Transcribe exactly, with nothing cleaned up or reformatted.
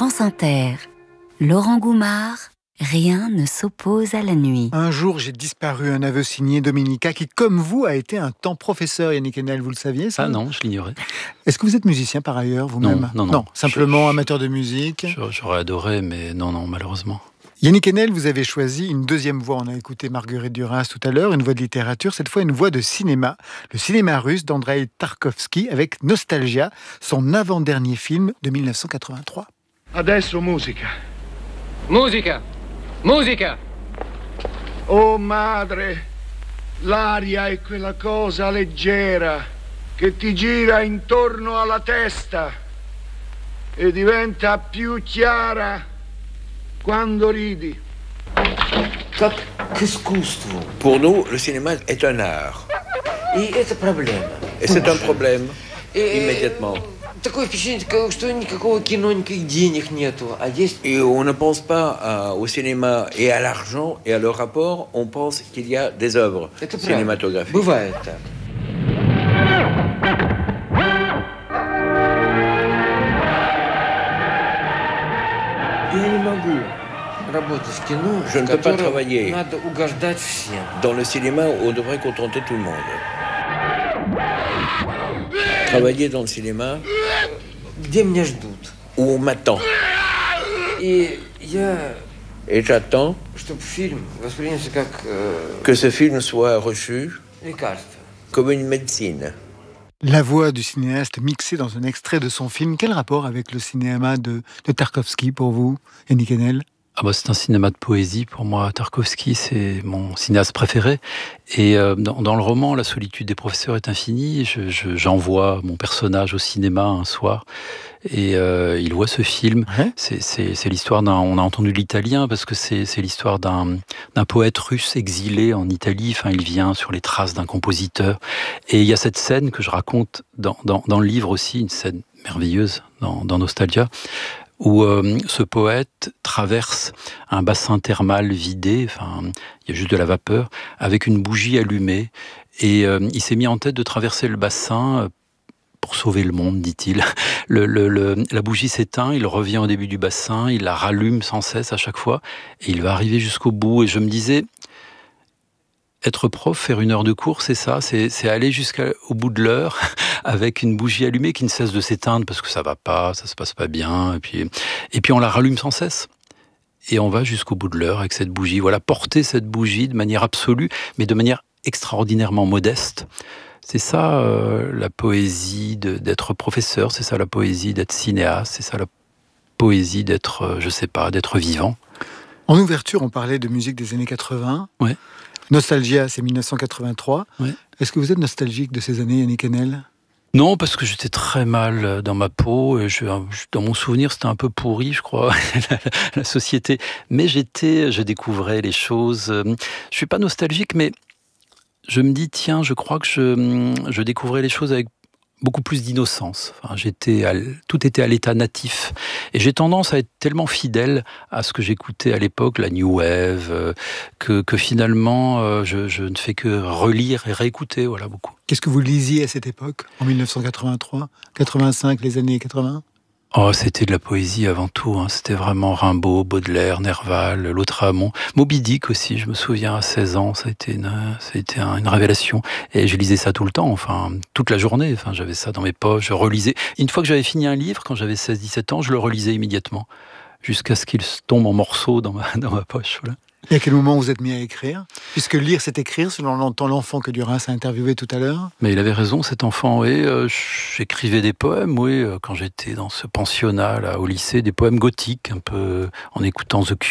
France Inter, Laurent Goumard, rien ne s'oppose à la nuit. Un jour, j'ai disparu, un aveu signé Dominica, qui, comme vous, a été un temps professeur, Yannick Enel, vous le saviez ça? Ah non, je l'ignorais. Est-ce que vous êtes musicien par ailleurs, vous-même? Non, non, non. Non, simplement je, amateur de musique. J'aurais adoré, mais non, non, malheureusement. Yannick Enel, vous avez choisi une deuxième voix. On a écouté Marguerite Duras tout à l'heure, une voix de littérature, cette fois une voix de cinéma. Le cinéma russe d'Andreï Tarkovsky avec Nostalgia, son avant-dernier film de mille neuf cent quatre-vingt-trois. Adesso musica. Musica! Musica! Oh madre, l'aria è quella cosa leggera che ti gira intorno alla testa e diventa più chiara quando ridi. Как к искусству. Pour nous, le cinéma est un art. И это проблема. Et c'est un problème, И, immédiatement. Такое впечатление, что никакого кино, никаких денег нету, а есть... Et on ne pense pas à- au cinéma et à l'argent et à leur rapport, on pense qu'il y a des œuvres Это правда. cinématographiques. Бывает так. Я не могу работать в кино, Je ne в peux pas котором travailler. надо угождать всем. Dans le cinéma, on devrait contenter tout le monde. Travailler dans le cinéma Где меня ждут? où on m'attend. И я, Et j'attends чтобы фильм воспринялся как э, que ce film soit reçu лекарство. comme une médecine. La voix du cinéaste mixée dans un extrait de son film. Quel rapport avec le cinéma de, de Tarkovsky pour vous, Yannick Enel? Ah bah, c'est un cinéma de poésie pour moi. Tarkovsky, c'est mon cinéaste préféré. Et euh, dans, dans le roman, La solitude des professeurs est infinie. Je, je, j'envoie mon personnage au cinéma un soir et euh, il voit ce film. Ouais. C'est, c'est, c'est l'histoire d'un. On a entendu l'italien parce que c'est, c'est l'histoire d'un, d'un poète russe exilé en Italie. Enfin, il vient sur les traces d'un compositeur. Et il y a cette scène que je raconte dans, dans, dans le livre aussi, une scène merveilleuse dans, dans Nostalgia, où euh, ce poète traverse un bassin thermal vidé, enfin, il y a juste de la vapeur, avec une bougie allumée. Et euh, il s'est mis en tête de traverser le bassin euh, pour sauver le monde, dit-il. Le, le, le, la bougie s'éteint, il revient au début du bassin, il la rallume sans cesse à chaque fois, et il va arriver jusqu'au bout. Et je me disais, être prof, faire une heure de cours, c'est ça, c'est, c'est aller jusqu'au bout de l'heure avec une bougie allumée qui ne cesse de s'éteindre parce que ça va pas, ça se passe pas bien, et puis, et puis on la rallume sans cesse. Et on va jusqu'au bout de l'heure avec cette bougie. Voilà, porter cette bougie de manière absolue, mais de manière extraordinairement modeste. C'est ça euh, la poésie de, d'être professeur, c'est ça la poésie d'être cinéaste, c'est ça la poésie d'être, euh, je sais pas, d'être vivant. En ouverture, on parlait de musique des années quatre-vingts. Ouais. Nostalgia, c'est mille neuf cent quatre-vingt-trois. Ouais. Est-ce que vous êtes nostalgique de ces années, Yannick Enel? Non, parce que j'étais très mal dans ma peau. Et je, dans mon souvenir, c'était un peu pourri, je crois, la, la société. Mais j'étais, je découvrais les choses. Je suis pas nostalgique, mais je me dis, tiens, je crois que je, je découvrais les choses avec beaucoup plus d'innocence. Enfin, j'étais à, tout était à l'état natif. Et j'ai tendance à être tellement fidèle à ce que j'écoutais à l'époque, la New Wave, euh, que, que finalement, euh, je, je ne fais que relire et réécouter, voilà, beaucoup. Qu'est-ce que vous lisiez à cette époque, en mille neuf cent quatre-vingt-trois, quatre-vingt-cinq, les années quatre-vingts? Oh, c'était de la poésie avant tout, hein. C'était vraiment Rimbaud, Baudelaire, Nerval, Lautréamont, Moby Dick aussi, je me souviens, à seize ans, ça a été une, ça a été une révélation. Et je lisais ça tout le temps, enfin, toute la journée, enfin, j'avais ça dans mes poches, je relisais. Une fois que j'avais fini un livre, quand j'avais seize dix-sept ans, je le relisais immédiatement, jusqu'à ce qu'il tombe en morceaux dans ma, dans ma poche, voilà. Et à quel moment vous êtes mis à écrire? Puisque lire, c'est écrire, selon l'entend l'enfant que Duras a interviewé tout à l'heure. Mais il avait raison, cet enfant, oui. Euh, j'écrivais des poèmes, oui, euh, quand j'étais dans ce pensionnat, là, au lycée, des poèmes gothiques, un peu en écoutant The